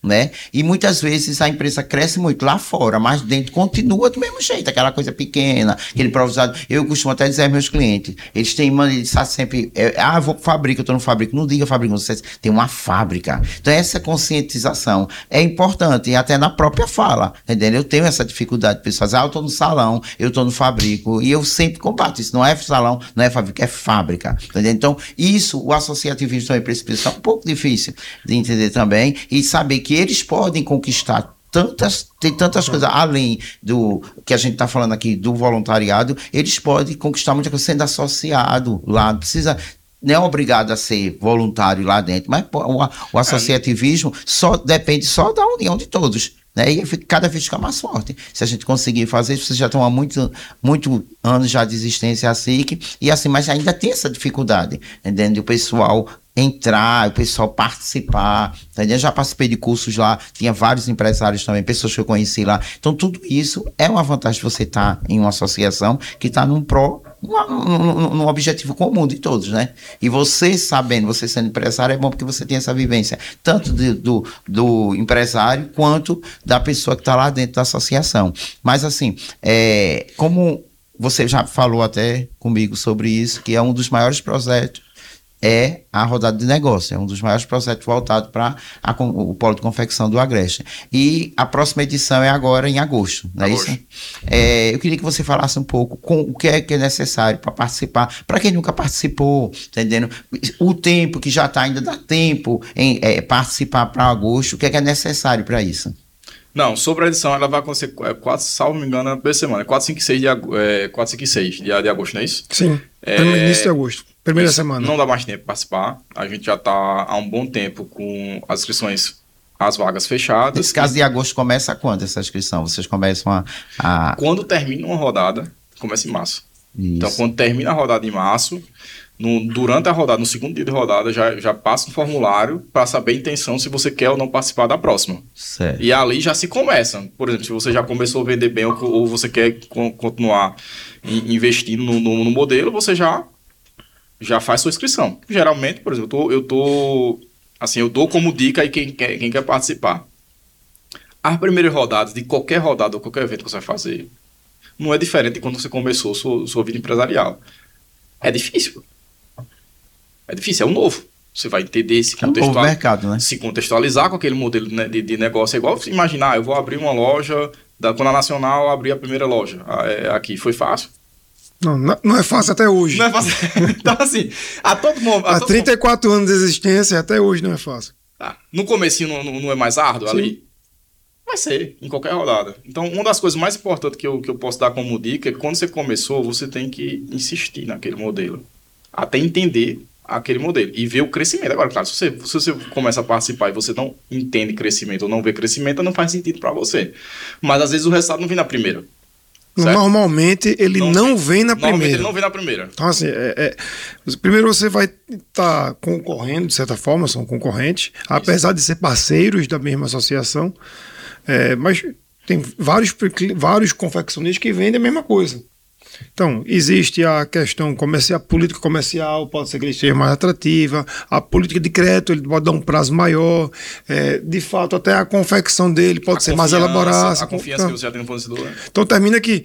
né? E muitas vezes a empresa cresce muito lá fora, mas dentro continua do mesmo jeito, aquela coisa pequena, aquele improvisado. Eu costumo até dizer aos meus clientes, eles têm, eles sempre, eu vou para fábrica, eu estou no fábrica, não diga fábrica, você tem uma fábrica. Então essa conscientização é importante, e até na própria fala, entendeu? Eu tenho essa dificuldade de pessoas, eu estou no salão, eu estou no fabrico, e eu sempre combato isso, não é salão, não é fábrica, é fábrica, entendeu? Então isso, o associativismo também para esse pessoal é um pouco difícil de entender também, e saber que eles podem conquistar tem tantas coisas, além do que a gente está falando aqui do voluntariado, eles podem conquistar muita coisa sendo associado lá, não precisa, não é obrigado a ser voluntário lá dentro, mas o associativismo depende só da união de todos, né? E cada vez fica mais forte. Se a gente conseguir fazer isso, vocês já estão há muito anos já de existência a SIC, e assim, mas ainda tem essa dificuldade, entendeu? O pessoal entrar, o pessoal participar, entendeu? Eu já participei de cursos lá, tinha vários empresários também, pessoas que eu conheci lá. Então, tudo isso é uma vantagem de você estar em uma associação que está num objetivo comum de todos, né? E você sabendo, você sendo empresário, é bom porque você tem essa vivência, tanto do empresário quanto da pessoa que está lá dentro da associação. Mas, assim, como você já falou até comigo sobre isso, que é um dos maiores projetos, é a rodada de negócio, é um dos maiores projetos voltados para o polo de confecção do Agreste. E a próxima edição é agora em agosto, não é isso? Eu queria que você falasse um pouco com o que é necessário para participar, para quem nunca participou, entendendo? O tempo que já está, ainda dá tempo em participar para agosto, o que é necessário para isso? Não, sobre a edição, ela vai acontecer, salvo me engano, na primeira semana, 4, 5 e 6 de agosto, não é isso? Sim, no início de agosto, primeira semana. Não dá mais tempo para participar, a gente já está há um bom tempo com as inscrições, as vagas fechadas. Nesse caso de agosto, começa quando essa inscrição? Vocês começam a... Quando termina uma rodada, começa em março. Isso. Então, quando termina a rodada em março, durante a rodada, no segundo dia de rodada, já passa um formulário para saber a intenção se você quer ou não participar da próxima. Certo. E ali já se começa. Por exemplo, se você já começou a vender bem ou você quer continuar investindo no modelo, você já faz sua inscrição. Geralmente, por exemplo, eu dou como dica aí quem quer participar. As primeiras rodadas, de qualquer rodada ou qualquer evento que você vai fazer, não é diferente de quando você começou sua vida empresarial. É difícil. É difícil, é um novo. Você vai entender, novo mercado, né? Se contextualizar com aquele modelo de negócio. É igual imaginar, eu vou abrir uma loja, quando a Nacional abrir a primeira loja. Aqui foi fácil? Não é fácil até hoje. Não é fácil. Então, assim, a todo momento... Há 34 anos de existência, até hoje não é fácil. No comecinho não é mais árduo? Sim. Ali? Vai ser, em qualquer rodada. Então, uma das coisas mais importantes que eu posso dar como dica é que quando você começou, você tem que insistir naquele modelo. Até entender aquele modelo e ver o crescimento. Agora, claro, se você começa a participar e você não entende crescimento ou não vê crescimento, não faz sentido para você. Mas, às vezes, o resultado não vem na primeira. Certo? Normalmente, ele não vem na primeira. Normalmente, ele não vem na primeira. Então, assim, primeiro você vai estar concorrendo, de certa forma, são concorrentes, apesar de ser parceiros da mesma associação. Mas tem vários confeccionistas que vendem a mesma coisa. Então, existe a questão comercial, política comercial, pode ser que ele seja mais atrativa, a política de crédito, ele pode dar um prazo maior, de fato, até a confecção dele pode ser mais elaborada. A confiança que você já tem no fornecedor. Então, termina que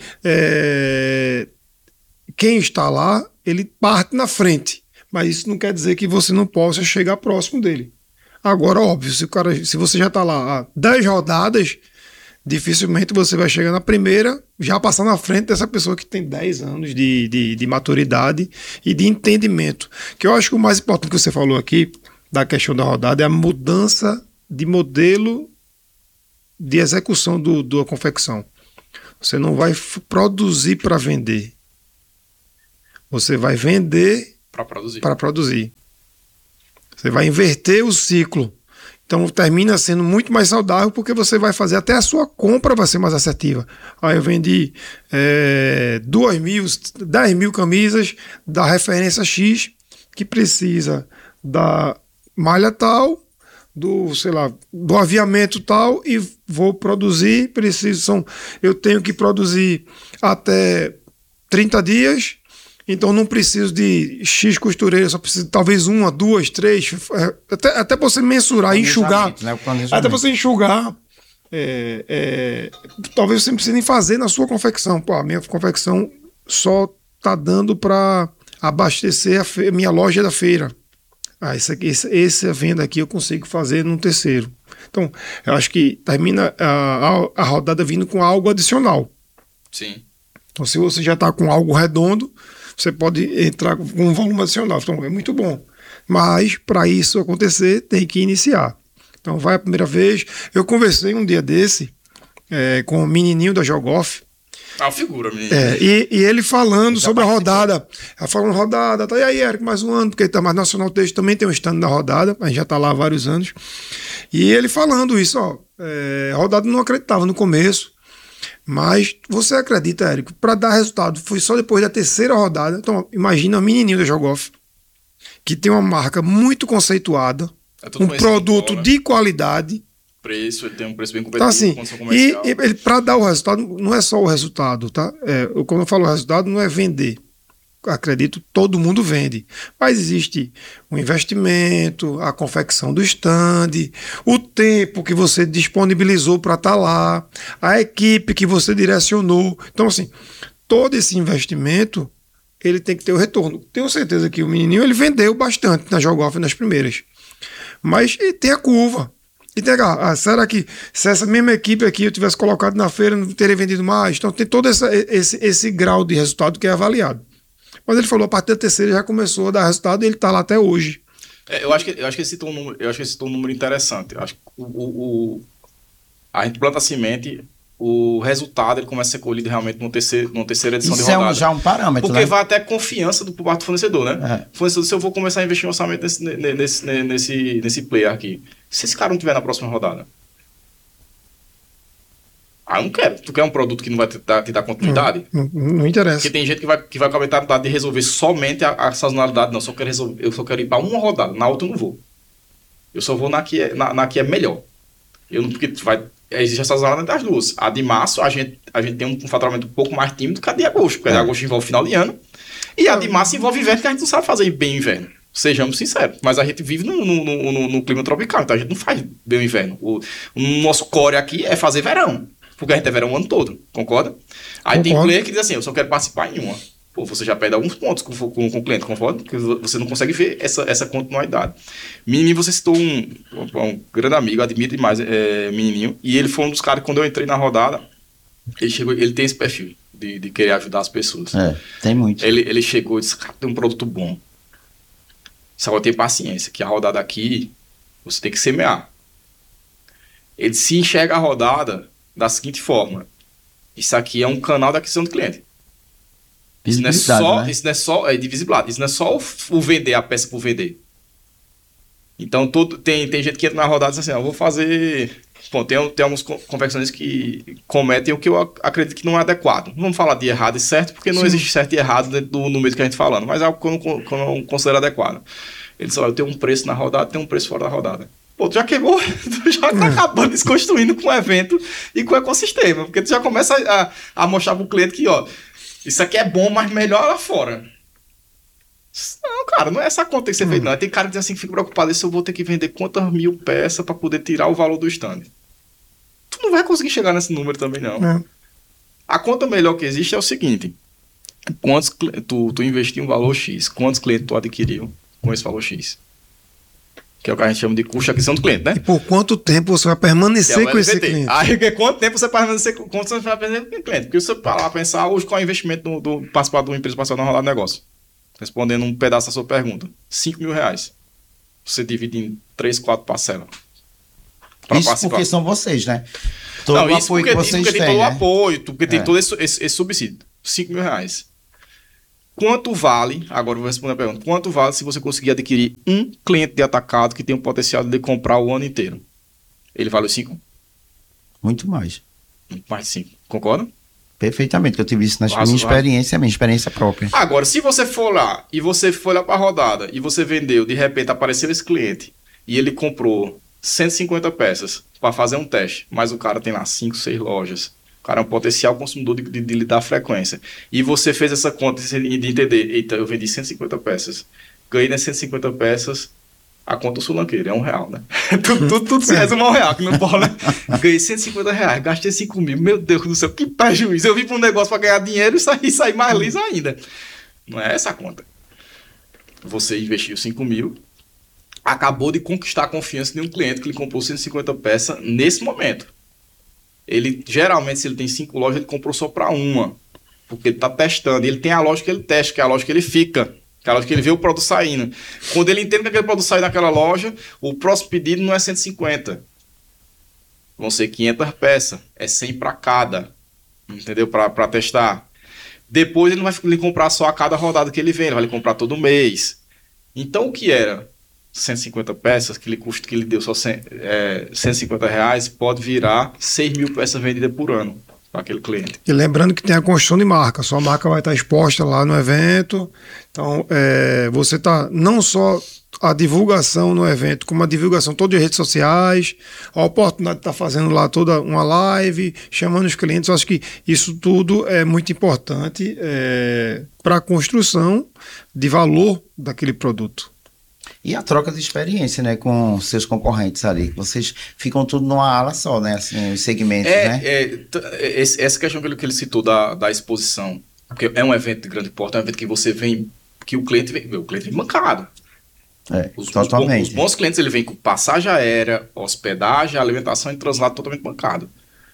quem está lá, ele parte na frente, mas isso não quer dizer que você não possa chegar próximo dele. Agora, óbvio, se você já está lá há 10 rodadas, dificilmente você vai chegar na primeira, já passar na frente dessa pessoa que tem 10 anos de maturidade e de entendimento. Que eu acho que o mais importante que você falou aqui, da questão da rodada, é a mudança de modelo de execução da confecção. Você não vai produzir para vender. Você vai vender para produzir. Você vai inverter o ciclo. Então termina sendo muito mais saudável porque você vai fazer, até a sua compra vai ser mais assertiva. Eu vendi 10 mil camisas da referência X, que precisa da malha tal, do aviamento tal, e vou produzir, eu tenho que produzir até 30 dias, Então não preciso de X costureiras, só preciso de talvez 1, 2, 3, até você mensurar, enxugar. Né? Até você enxugar. Talvez você não precise nem fazer na sua confecção. Pô, a minha confecção só tá dando para abastecer a minha loja da feira. Essa venda aqui eu consigo fazer num terceiro. Então, eu acho que termina a rodada vindo com algo adicional. Sim. Então, se você já está com algo redondo, você pode entrar com um volume adicional. Então, é muito bom. Mas, para isso acontecer, tem que iniciar. Então, vai a primeira vez. Eu conversei um dia desse com o menininho da Geogoff. Figura, menino. E ele falando sobre a rodada. Falando rodada, tá, e aí, Érico, mais um ano, porque tá mais Nacional Texto também tem um stand da rodada, a gente já tá lá há vários anos. E ele falando isso, a rodada não acreditava no começo, mas você acredita, Érico, para dar resultado, foi só depois da terceira rodada. Então, imagina o menininho da Geogoff, que tem uma marca muito conceituada, um produto de qualidade. Preço, ele tem um preço bem Então, assim, e para dar o resultado, não é só o resultado, tá? Quando eu falo resultado, não é vender. Acredito, todo mundo vende. Mas existe o investimento, a confecção do stand, o tempo que você disponibilizou para estar lá, a equipe que você direcionou. Então, assim, todo esse investimento, ele tem que ter o retorno. Tenho certeza que o menininho, ele vendeu bastante na Geogoff nas primeiras. Mas tem a curva. E tem, será que se essa mesma equipe aqui eu tivesse colocado na feira, não teria vendido mais? Então tem todo esse grau de resultado que é avaliado. Mas ele falou, a partir da terceira já começou a dar resultado e ele está lá até hoje. Eu acho que ele citou um número interessante. Eu acho que a gente planta a semente, o resultado ele começa a ser colhido realmente numa terceira edição de rodada. Isso já um parâmetro, porque né? vai até confiança do parte do fornecedor, né? Fornecedor, se eu vou começar a investir em orçamento nesse player aqui, se esse cara não tiver na próxima rodada, eu não quero. Tu quer um produto que não vai te dar continuidade? Não interessa. Porque tem gente que vai com a mentalidade de resolver somente a sazonalidade. Não, eu só quero ir para uma rodada, na outra eu não vou. Eu só vou na que é melhor. Porque existe a sazonalidade das duas. A de março, a gente tem um faturamento um pouco mais tímido que a de agosto, porque a de agosto envolve final de ano. E a de março envolve inverno, que a gente não sabe fazer bem o inverno. Sejamos sinceros. Mas a gente vive no clima tropical, então a gente não faz bem o inverno. O nosso core aqui é fazer verão. Porque a gente é verão o ano todo, concorda? Aí tem player que diz assim, eu só quero participar em uma. Pô, você já perde alguns pontos com o cliente, concorda? Porque você não consegue ver essa continuidade. Menininho, você citou um grande amigo, admiro demais Menininho, e ele foi um dos caras que quando eu entrei na rodada, ele tem esse perfil de querer ajudar as pessoas. Tem muito. Ele chegou e disse, cara, tem um produto bom. Só tem paciência, que a rodada aqui, você tem que semear. Ele se enxerga a rodada da seguinte forma: isso aqui é um canal da aquisição do cliente. Isso não é só de visibilidade. Isso não é só o vender a peça por vender. Então tem gente que entra na rodada e diz assim, eu vou fazer. Bom, tem algumas confecções que cometem o que eu acredito que não é adequado. Não vamos falar de errado e certo, porque não existe certo e errado no meio que a gente falando, mas é algo que eu não considero adequado. Ele disse, eu tenho um preço na rodada, tenho um preço fora da rodada. Pô, tu já queimou, tu já tá acabando desconstruindo com o evento e com o ecossistema, porque tu já começa a mostrar pro cliente que, isso aqui é bom, mas melhor lá fora. Não, cara, não é essa conta que tem que ser feita, não. Tem cara que diz assim, que fica preocupado se eu vou ter que vender quantas mil peças para poder tirar o valor do stand. Tu não vai conseguir chegar nesse número também, não. A conta melhor que existe é o seguinte: quantos tu investiu um valor X, quantos clientes tu adquiriu com esse valor X? Que é o que a gente chama de custo de aquisição do cliente, né? E por quanto tempo você vai permanecer com esse cliente? Aí, quanto tempo você vai permanecer com o cliente? Porque você vai lá pensar hoje qual é o investimento do participar de uma empresa participar de uma rodada de negócio. Respondendo um pedaço da sua pergunta. R$5.000. Você divide em 3, 4 parcelas. Isso participar. Porque são vocês, né? Todo o apoio que vocês têm, tem todo o apoio, porque tem todo esse subsídio. R$5.000. Quanto vale, agora eu vou responder a pergunta, quanto vale se você conseguir adquirir um cliente de atacado que tem o potencial de comprar o ano inteiro? Ele vale os 5? Muito mais. Muito mais de 5. Concorda? Perfeitamente, que eu tive isso na minha experiência própria. Agora, se você for lá e você foi lá para a rodada e você vendeu, de repente apareceu esse cliente e ele comprou 150 peças para fazer um teste, mas o cara tem lá 5, 6 lojas O cara é um potencial consumidor de dar frequência. E você fez essa conta de entender, eita, eu vendi 150 peças, ganhei nas 150 peças, a conta sulanqueira, é R$1, né? tudo se resume a R$1, que não pode, né? Ganhei R$150, gastei 5 mil, meu Deus do céu, que prejuízo. Eu vim para um negócio para ganhar dinheiro e sair mais liso ainda. Não é essa a conta. Você investiu 5 mil, acabou de conquistar a confiança de um cliente que lhe comprou 150 peças nesse momento. Ele, geralmente, se ele tem 5 lojas, ele comprou só para uma. Porque ele está testando. E ele tem a loja que ele testa, que é a loja que ele fica. Que é a loja que ele vê o produto saindo. Quando ele entende que aquele produto sai naquela loja, o próximo pedido não é 150. Vão ser 500 peças. É 100 para cada. Entendeu? Para testar. Depois ele não vai lhe comprar só a cada rodada que ele vem. Ele vai lhe comprar todo mês. Então, o que era 150 peças, que ele deu só R$150, pode virar 6 mil peças vendidas por ano para aquele cliente. E lembrando que tem a construção de marca, sua marca vai estar exposta lá no evento, então você está não só a divulgação no evento, como a divulgação todas as redes sociais, a oportunidade de estar fazendo lá toda uma live, chamando os clientes. Eu acho que isso tudo é muito importante para a construção de valor daquele produto. E a troca de experiência, né, com seus concorrentes ali. Vocês ficam tudo numa ala só, né, assim, os segmentos, né? Essa questão que ele citou da exposição, porque é um evento de grande porte, é um evento que você vem, que o cliente vem bancado. Totalmente. Os bons clientes, ele vem com passagem aérea, hospedagem, alimentação e translado totalmente bancado.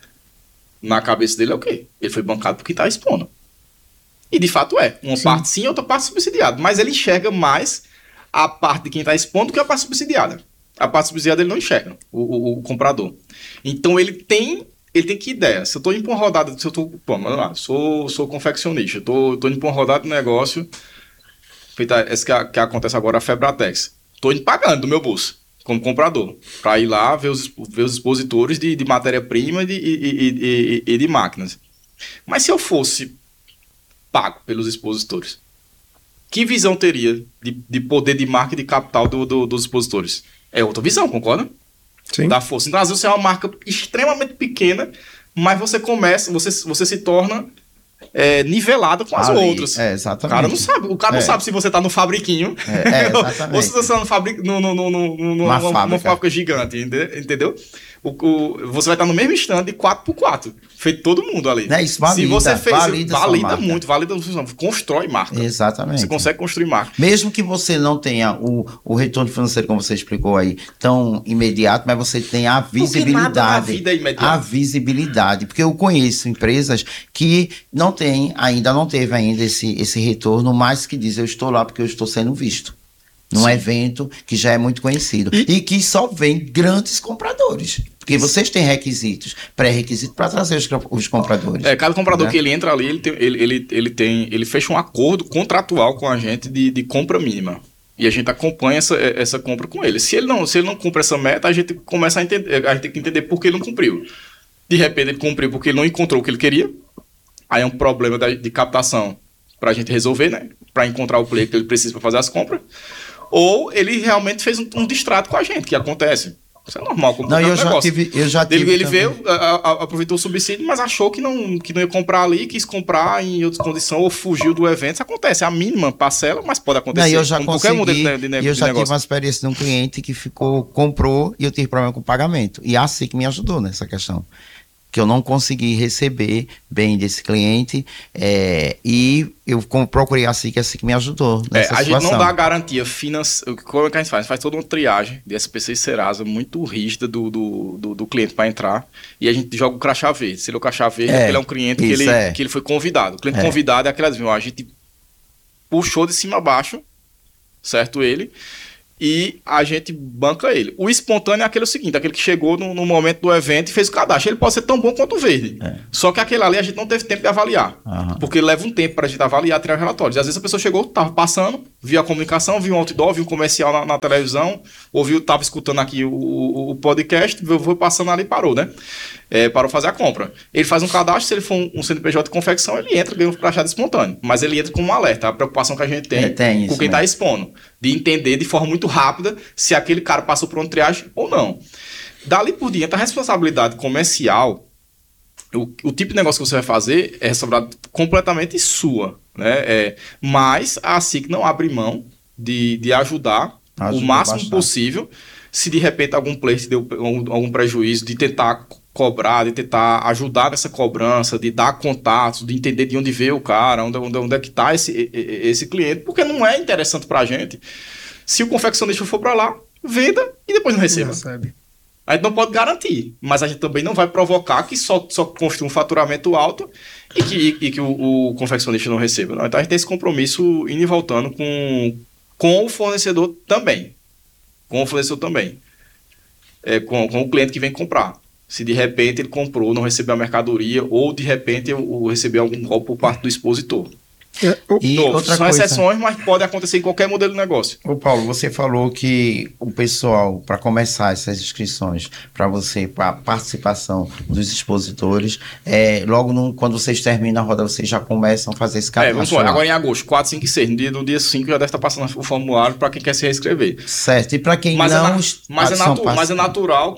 Na cabeça dele é o quê? Ele foi bancado porque está expondo. E de fato uma parte sim, outra parte subsidiada. Mas ele enxerga mais a parte de quem está expondo que a parte subsidiada. A parte subsidiada ele não enxerga, o comprador. Então ele tem que ideia. Se eu estou indo para uma rodada, vamos lá, sou confeccionista, estou indo para uma rodada de negócio, feita essa que acontece agora, a Febratex. Estou indo pagando do meu bolso, como comprador, para ir lá ver os expositores de matéria-prima e de máquinas. Mas se eu fosse pago pelos expositores, que visão teria de poder de marca e de capital dos expositores? É outra visão, concorda? Sim. Da força. Então, às vezes, você é uma marca extremamente pequena, mas você se torna nivelada com as outras. Exatamente. O cara não sabe se você está no fabriquinho ou se você está numa fábrica gigante, entendeu? Você vai estar no mesmo stand de 4x4, feito todo mundo ali. Isso valida, se você fez, valida muito, constrói marca. Exatamente. Você consegue construir marca. Mesmo que você não tenha o retorno financeiro, como você explicou aí, tão imediato, mas você tem a visibilidade. Porque nada na vida é imediato. A visibilidade. Porque eu conheço empresas que não teve ainda esse retorno, mas que diz, eu estou lá porque eu estou sendo visto. Num evento que já é muito conhecido. E que só vem grandes compradores. Porque vocês têm requisitos, pré-requisitos para trazer os compradores. Cada comprador que ele entra ali, ele fecha um acordo contratual com a gente de compra mínima. E a gente acompanha essa compra com ele. Se ele não cumpre essa meta, a gente começa a entender, a gente tem que entender por que ele não cumpriu. De repente ele cumpriu porque ele não encontrou o que ele queria. Aí é um problema de captação para a gente resolver, né? Para encontrar o player que ele precisa para fazer as compras. Ou ele realmente fez um distrato com a gente, que acontece. Isso é normal. Eu já tive ele veio, aproveitou o subsídio, mas achou que não ia comprar ali, quis comprar em outras condições, ou fugiu do evento. Isso acontece, é a mínima parcela, mas pode acontecer. Eu já tive uma experiência de um cliente que comprou e eu tive problema com o pagamento. E a SIC me ajudou nessa questão. Que eu não consegui receber bem desse cliente e eu procurei a SIC me ajudou nessa situação. A gente não dá garantia financeira. Como é que a gente faz? Faz toda uma triagem de SPC e Serasa muito rígida do cliente para entrar e a gente joga o crachá verde. Se ele é o crachá verde, ele é um cliente que ele foi convidado. O cliente convidado é aquele assim, a gente puxou de cima a baixo, certo, ele, e a gente banca ele. O espontâneo é aquele seguinte, aquele que chegou no momento do evento e fez o cadastro. Ele pode ser tão bom quanto o verde. Só que aquele ali a gente não teve tempo de avaliar. Porque leva um tempo para a gente avaliar, tirar relatórios. E às vezes a pessoa chegou, estava passando, viu a comunicação, viu um outdoor, viu um comercial na televisão, ouviu, estava escutando aqui o podcast, foi passando ali e parou, né? Parou fazer a compra. Ele faz um cadastro, se ele for um CNPJ de confecção, ele entra, ganha um crachá espontâneo. Mas ele entra com um alerta, a preocupação que a gente tem com quem está expondo. De entender de forma muito rápida se aquele cara passou por uma triagem ou não. Dali por diante, a responsabilidade comercial o tipo de negócio que você vai fazer é responsabilidade completamente sua, né? Mas a SIC não abre mão de ajudar o máximo bastante possível. Se de repente algum player te deu algum prejuízo, de tentar cobrar, de tentar ajudar nessa cobrança, de dar contatos, de entender de onde veio o cara, onde é que está esse cliente, porque não é interessante para a gente. Se o confeccionista for para lá, venda e depois não receba. A gente não pode garantir, mas a gente também não vai provocar que só construa um faturamento alto e que o confeccionista não receba. Não. Então a gente tem esse compromisso indo e voltando com o fornecedor também. Com o fornecedor também. Com o cliente que vem comprar. Se de repente ele comprou, não recebeu a mercadoria, ou de repente eu recebi algum golpe por parte do expositor. São exceções, mas pode acontecer em qualquer modelo de negócio. Ô Paulo, você falou que o pessoal, para começar essas inscrições, para a participação dos expositores, logo quando vocês terminam a roda, vocês já começam a fazer esse cadastro. Vamos lá, agora em agosto, 4, 5 e 6, no dia 5 já deve estar passando o formulário para quem quer se reinscrever. Certo, e para quem mas não... Mas é natural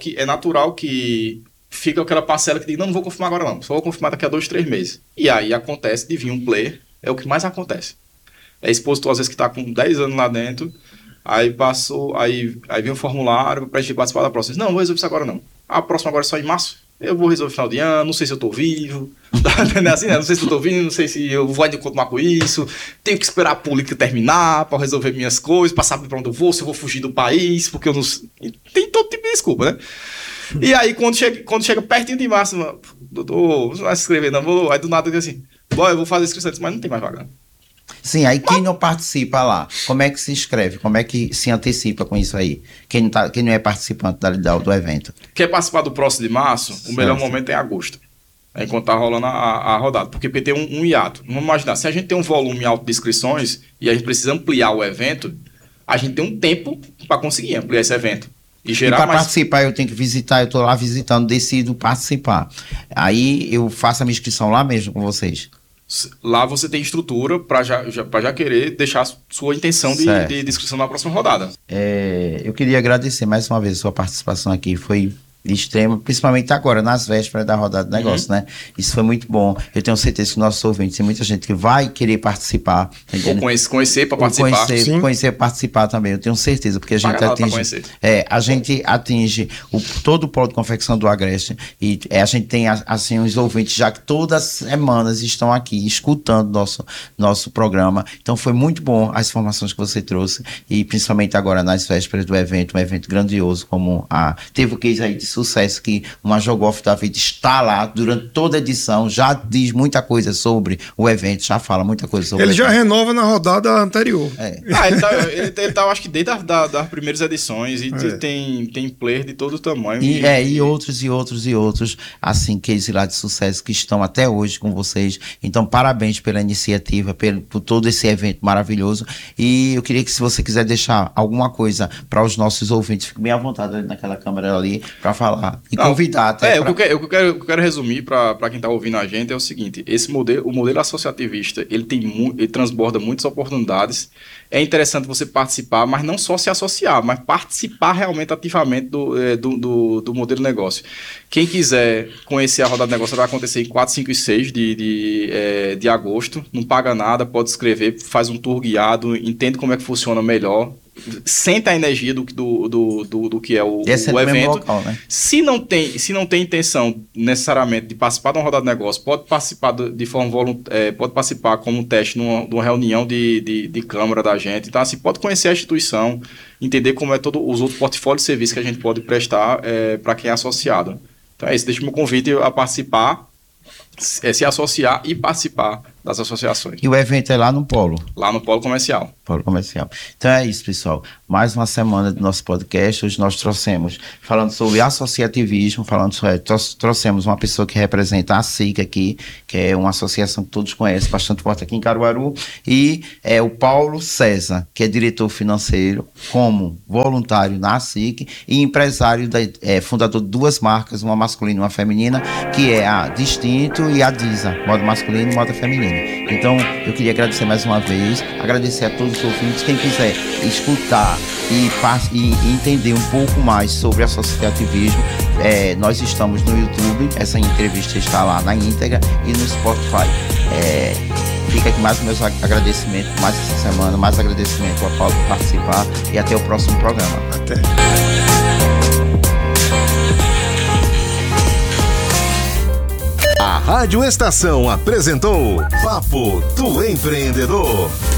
que fica aquela parcela que diz, não vou confirmar agora não, só vou confirmar daqui a 2, 3 meses. E aí acontece de vir um player. É o que mais acontece. É expositor, às vezes, que está com 10 anos lá dentro, aí vem um formulário para a gente participar da próxima. Não, vou resolver isso agora não. A próxima agora é só em março. Eu vou resolver no final de ano, não sei se eu estou vivo. Assim, né? Não sei se eu estou vivo, não sei se eu vou continuar com isso. Tenho que esperar a política terminar para resolver minhas coisas, para saber para onde eu vou, se eu vou fugir do país, porque eu não... Tem todo tipo de desculpa, né? E aí, quando chega pertinho de março, doutor, você não vai se inscrever, não vou. Aí do nada diz assim, eu vou fazer inscrição, mas não tem mais vaga. Sim, aí quem não participa lá, como é que se inscreve? Como é que se antecipa com isso aí? Quem não é participante do evento? Quer participar do próximo de março? O melhor momento é agosto. É enquanto tá rolando a rodada. Porque tem um hiato. Vamos imaginar, se a gente tem um volume alto de inscrições e a gente precisa ampliar o evento, a gente tem um tempo para conseguir ampliar esse evento. E para participar eu tenho que visitar, eu estou lá visitando, decido participar. Aí eu faço a minha inscrição lá mesmo com vocês. Lá você tem estrutura para já querer deixar a sua intenção de inscrição na próxima rodada. Eu queria agradecer mais uma vez a sua participação aqui, foi de extremo, principalmente agora, nas vésperas da rodada de negócio, né? Isso foi muito bom. Eu tenho certeza que nossos ouvintes, tem muita gente que vai querer participar. Ou conhecer para participar. Conhecer participar também, eu tenho certeza, porque a gente a gente atinge todo o polo de confecção do Agreste e a gente tem, assim, os ouvintes já que todas as semanas estão aqui escutando nosso programa. Então foi muito bom as informações que você trouxe e principalmente agora nas vésperas do evento, um evento grandioso como teve o case aí de sucesso que uma Jogoff da vida está lá durante toda a edição, já diz muita coisa sobre o evento, já fala muita coisa sobre ele já renova na rodada anterior. Ele tá acho que desde das primeiras edições e tem player de todo o tamanho. E outros, assim, case lá de sucesso que estão até hoje com vocês. Então, parabéns pela iniciativa, por todo esse evento maravilhoso. E eu queria que, se você quiser deixar alguma coisa para os nossos ouvintes, fique bem à vontade ali naquela câmera ali, para falar e convidar até. O que eu quero resumir para quem está ouvindo a gente é o seguinte: o modelo associativista ele transborda muitas oportunidades. É interessante você participar, mas não só se associar, mas participar realmente ativamente do modelo de negócio. Quem quiser conhecer a rodada de negócio vai acontecer em 4, 5 e 6 de agosto. Não paga nada, pode escrever, faz um tour guiado, entende como é que funciona melhor. Sente a energia do que é o evento. Local, né? Se não tem intenção necessariamente de participar de uma rodada de negócio, pode participar de forma voluntária, pode participar como um teste numa reunião de câmara da gente. Então, assim, pode conhecer a instituição, entender como é todos os outros portfólios de serviço que a gente pode prestar para quem é associado. Então é isso, deixa o meu convite a participar, se associar e participar das associações. E o evento é lá no Polo? Lá no Polo Comercial. Polo Comercial. Então é isso, pessoal. Mais uma semana do nosso podcast. Hoje nós falando sobre associativismo, trouxemos uma pessoa que representa a SIC aqui, que é uma associação que todos conhecem, bastante forte aqui em Caruaru, e é o Paulo César, que é diretor financeiro, como voluntário na SIC e empresário, fundador de 2 marcas, uma masculina e uma feminina, que é a Distinto e a Disa, moda masculina e moda feminina. Então, eu queria agradecer mais uma vez, agradecer a todos os ouvintes. Quem quiser escutar e entender um pouco mais sobre associativismo, Nós estamos no YouTube, essa entrevista está lá na íntegra e no Spotify. Fica aqui mais meus agradecimentos, mais essa semana, mais agradecimento ao Paulo por participar e até o próximo programa. Até. A Rádio Estação apresentou Papo do Empreendedor.